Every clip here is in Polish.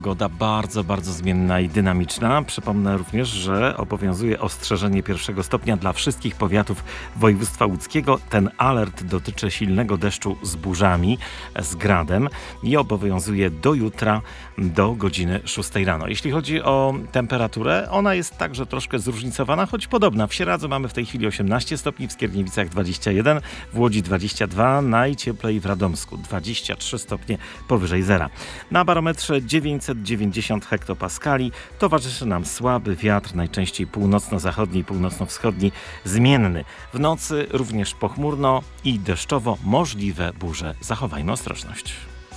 Pogoda bardzo, bardzo zmienna i dynamiczna. Przypomnę również, że obowiązuje ostrzeżenie 1. stopnia dla wszystkich powiatów województwa łódzkiego. Ten alert dotyczy silnego deszczu z burzami, z gradem i obowiązuje do jutra do godziny 6 rano. Jeśli chodzi o temperaturę, ona jest także troszkę zróżnicowana, choć podobna. W Sieradzu mamy w tej chwili 18 stopni, w Skierniewicach 21, w Łodzi 22, najcieplej w Radomsku 23 stopnie powyżej zera. Na barometrze 990 hektopaskali towarzyszy nam słaby wiatr, najczęściej północno-zachodni, północno-wschodni, zmienny. W nocy również pochmurno i deszczowo, możliwe burze. Zachowajmy ostrożność.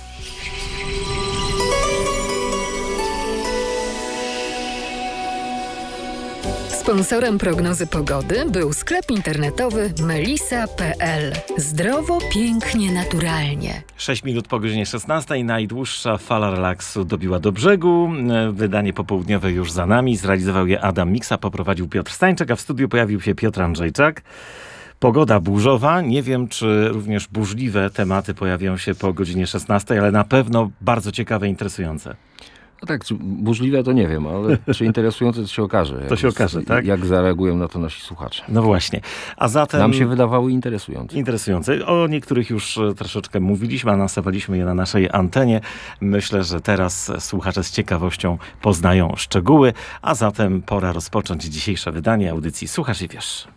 Sponsorem prognozy pogody był sklep internetowy melisa.pl. Zdrowo, pięknie, naturalnie. 6 minut po godzinie 16. Najdłuższa fala relaksu dobiła do brzegu. Wydanie popołudniowe już za nami. Zrealizował je Adam Miksa, poprowadził Piotr Stańczak, a w studiu pojawił się Piotr Andrzejczak. Pogoda burzowa. Nie wiem, czy również burzliwe tematy pojawią się po godzinie 16, ale na pewno bardzo ciekawe, interesujące. No tak, czy burzliwe to nie wiem, ale czy interesujące to się okaże. To się okaże, tak? Jak zareagują na to nasi słuchacze. No właśnie. A zatem... Nam się wydawały interesujące. Interesujące. O niektórych już troszeczkę mówiliśmy, anonsowaliśmy je na naszej antenie. Myślę, że teraz słuchacze z ciekawością poznają szczegóły, a zatem pora rozpocząć dzisiejsze wydanie audycji Słuchasz i Wiesz.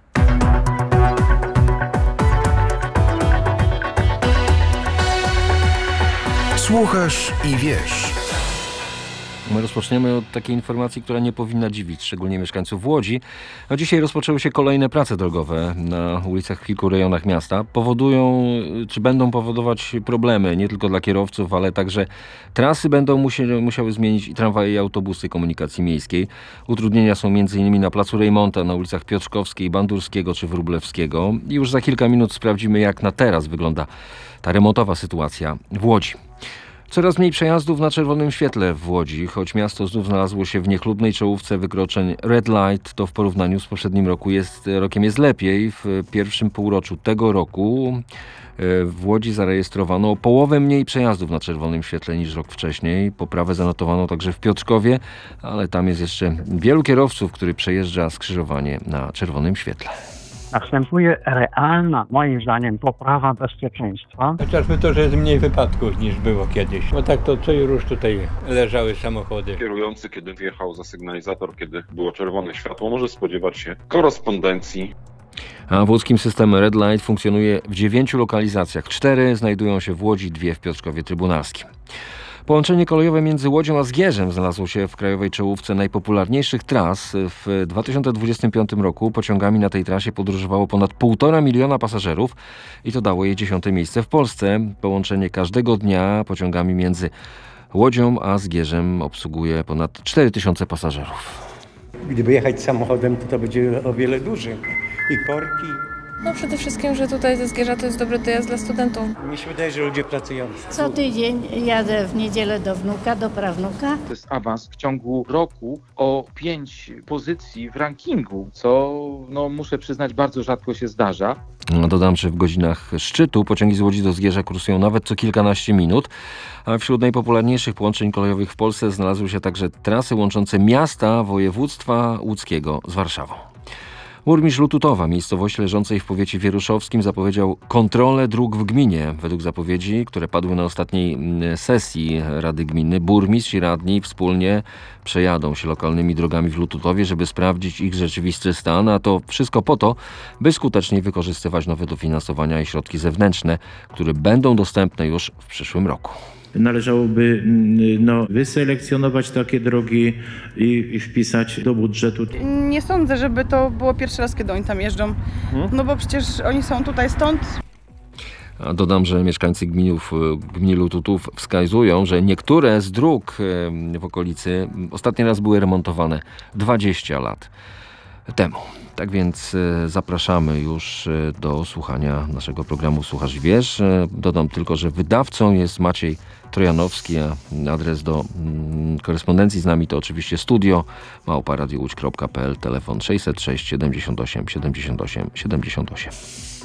Słuchasz i Wiesz. My rozpoczniemy od takiej informacji, która nie powinna dziwić, szczególnie mieszkańców Łodzi. No dzisiaj rozpoczęły się kolejne prace drogowe na ulicach w kilku rejonach miasta. Powodują, czy będą powodować problemy nie tylko dla kierowców, ale także trasy będą musiały zmienić i tramwaje, i autobusy komunikacji miejskiej. Utrudnienia są m.in. na placu Rejmonta, na ulicach Piotrkowskiej, Bandurskiego czy Wróblewskiego. I już za kilka minut sprawdzimy, jak na teraz wygląda ta remontowa sytuacja w Łodzi. Coraz mniej przejazdów na czerwonym świetle w Łodzi, choć miasto znów znalazło się w niechlubnej czołówce wykroczeń Red Light, to w porównaniu z poprzednim rokiem jest lepiej. W pierwszym półroczu tego roku w Łodzi zarejestrowano o połowę mniej przejazdów na czerwonym świetle niż rok wcześniej. Poprawę zanotowano także w Piotrkowie, ale tam jest jeszcze wielu kierowców, którzy przejeżdża skrzyżowanie na czerwonym świetle. Następuje realna, moim zdaniem, poprawa bezpieczeństwa. Chociażby to, że jest mniej wypadków niż było kiedyś. Bo tak to co i róż tutaj leżały samochody. Kierujący, kiedy wjechał za sygnalizator, kiedy było czerwone światło, może spodziewać się korespondencji. A w łódzkim system Red Light funkcjonuje w 9 lokalizacjach. 4 znajdują się w Łodzi, 2 w Piotrkowie Trybunalskim. Połączenie kolejowe między Łodzią a Zgierzem znalazło się w krajowej czołówce najpopularniejszych tras. W 2025 roku pociągami na tej trasie podróżowało ponad 1,5 miliona pasażerów i to dało jej 10. miejsce w Polsce. Połączenie każdego dnia pociągami między Łodzią a Zgierzem obsługuje ponad 4000 pasażerów. Gdyby jechać samochodem, to będzie o wiele dłużej. I korki. No przede wszystkim, że tutaj ze Zgierza to jest dobry dojazd dla studentów. Mi się wydaje, że ludzie pracujący. Co tydzień jadę w niedzielę do wnuka, do prawnuka. To jest awans w ciągu roku o 5 pozycji w rankingu, co muszę przyznać bardzo rzadko się zdarza. Dodam, że w godzinach szczytu pociągi z Łodzi do Zgierza kursują nawet co kilkanaście minut, a wśród najpopularniejszych połączeń kolejowych w Polsce znalazły się także trasy łączące miasta województwa łódzkiego z Warszawą. Burmistrz Lututowa, miejscowości leżącej w powiecie wieruszowskim, zapowiedział kontrolę dróg w gminie. Według zapowiedzi, które padły na ostatniej sesji Rady Gminy, burmistrz i radni wspólnie przejadą się lokalnymi drogami w Lututowie, żeby sprawdzić ich rzeczywisty stan, a to wszystko po to, by skuteczniej wykorzystywać nowe dofinansowania i środki zewnętrzne, które będą dostępne już w przyszłym roku. Należałoby wyselekcjonować takie drogi i wpisać do budżetu. Nie sądzę, żeby to było pierwszy raz, kiedy oni tam jeżdżą. No bo przecież oni są tutaj stąd. A dodam, że mieszkańcy gminy Lututów wskazują, że niektóre z dróg w okolicy ostatni raz były remontowane 20 lat temu. Tak więc zapraszamy już do słuchania naszego programu Słuchasz i Wiesz. Dodam tylko, że wydawcą jest Maciej Trojanowski, a adres do korespondencji z nami to oczywiście studio@radiołódź.pl, telefon 606 78 78 78.